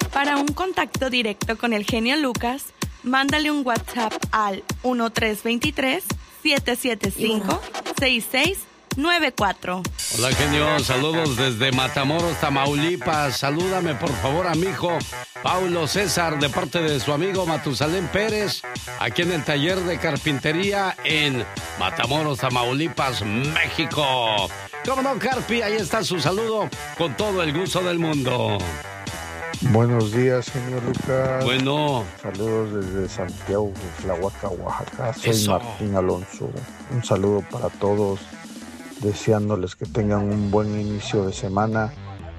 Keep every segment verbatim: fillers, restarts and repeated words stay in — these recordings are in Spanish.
Para un contacto directo con el genio Lucas, mándale un WhatsApp al uno tres dos tres, siete siete cinco, seis seis nueve cuatro. Hola, genio, saludos desde Matamoros, Tamaulipas. Salúdame por favor a mi hijo Paulo César de parte de su amigo Matusalén Pérez, aquí en el taller de carpintería en Matamoros, Tamaulipas, México. ¿Cómo no, Carpi? Ahí está su saludo con todo el gusto del mundo. Buenos días, señor Lucas. Bueno. Saludos desde Santiago, Tlahuaca, Oaxaca. Soy Eso. Martín Alonso. Un saludo para todos, deseándoles que tengan un buen inicio de semana.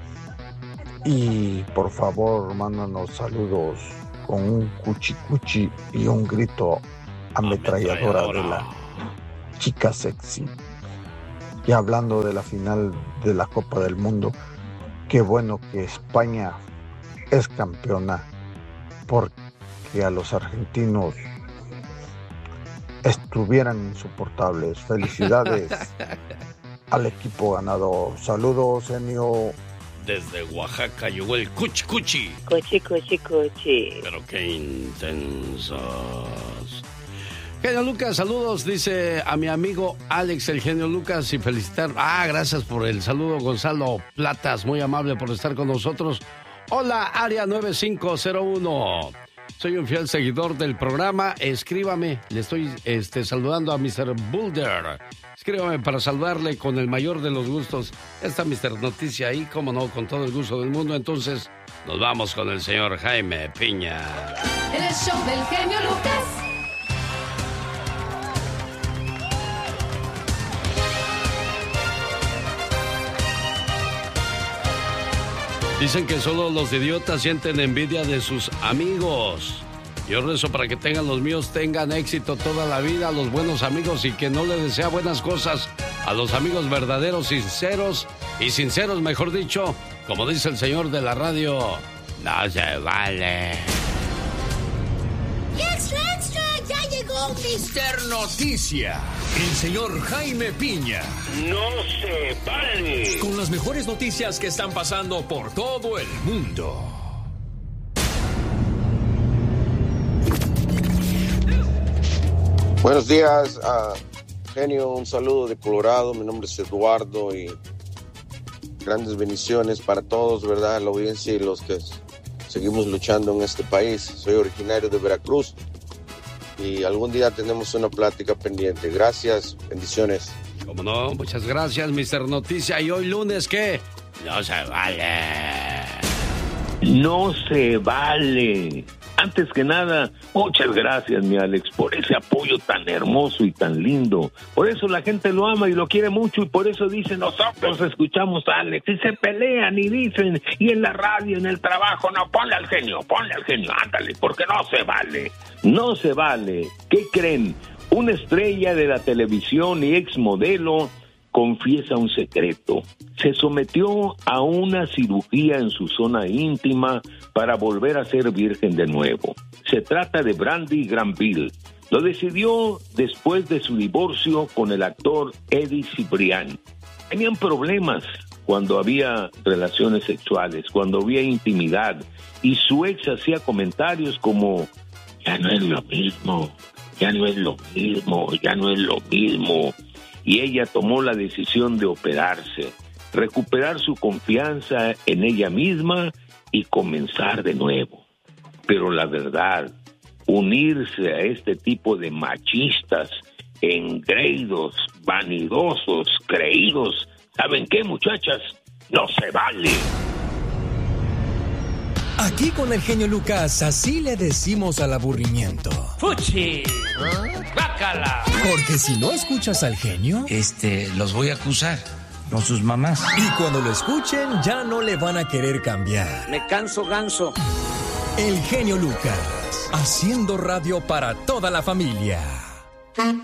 Y por favor, mándanos saludos con un cuchi cuchi y un grito ametralladora de la chica sexy. Y hablando de la final de la Copa del Mundo, qué bueno que España es campeona, porque a los argentinos estuvieran insoportables. Felicidades al equipo ganador. Saludos, genio. Desde Oaxaca llegó el cuchi cuchi. Cuchi, cuchi, cuchi. Pero qué intensos. Genio Lucas, saludos, dice a mi amigo Alex, el genio Lucas, y felicitar. Ah, gracias por el saludo, Gonzalo Platas, muy amable por estar con nosotros. Hola, área nueve cinco cero uno. Soy un fiel seguidor del programa. Escríbame, le estoy este, saludando a mister Boulder. Escríbame para saludarle con el mayor de los gustos. Está mister Noticia ahí, como no, con todo el gusto del mundo. Entonces, nos vamos con el señor Jaime Piña. El show del genio Lucas. Dicen que solo los idiotas sienten envidia de sus amigos. Yo rezo para que tengan los míos, tengan éxito toda la vida, los buenos amigos, y que no le desea buenas cosas a los amigos verdaderos, sinceros, y sinceros, mejor dicho, como dice el señor de la radio, no se vale. ¡Extra, extra! ¡Ya llegó mister Noticia! El señor Jaime Piña. ¡No se vale! Con las mejores noticias que están pasando por todo el mundo. Buenos días, uh, genio, un saludo de Colorado, mi nombre es Eduardo y grandes bendiciones para todos, ¿verdad? La audiencia y los que seguimos luchando en este país. Soy originario de Veracruz y algún día tenemos una plática pendiente. Gracias, bendiciones. Como no, muchas gracias, mister Noticia. ¿Y hoy lunes qué? No se vale. No se vale. Antes que nada, muchas gracias, mi Alex, por ese apoyo tan hermoso y tan lindo. Por eso la gente lo ama y lo quiere mucho, y por eso dicen, nosotros escuchamos a Alex, y se pelean y dicen, y en la radio, en el trabajo, no, ponle al genio, ponle al genio, ándale, porque no se vale. No se vale. ¿Qué creen? Una estrella de la televisión y exmodelo confiesa un secreto. Se sometió a una cirugía en su zona íntima para volver a ser virgen de nuevo. Se trata de Brandy Granville. Lo decidió después de su divorcio con el actor Eddie Cibrián. Tenían problemas cuando había relaciones sexuales, cuando había intimidad, y su ex hacía comentarios como, ya no es lo mismo, ya no es lo mismo, ya no es lo mismo. Y ella tomó la decisión de operarse, recuperar su confianza en ella misma y comenzar de nuevo. Pero la verdad, unirse a este tipo de machistas, engreídos, vanidosos, creídos, ¿saben qué, muchachas? No se vale. Aquí con el genio Lucas, así le decimos al aburrimiento. ¡Fuchi! ¡Bácala! Porque si no escuchas al genio, Este, los voy a acusar, no sus mamás. y cuando lo escuchen, ya no le van a querer cambiar. Me canso ganso. El genio Lucas, haciendo radio para toda la familia.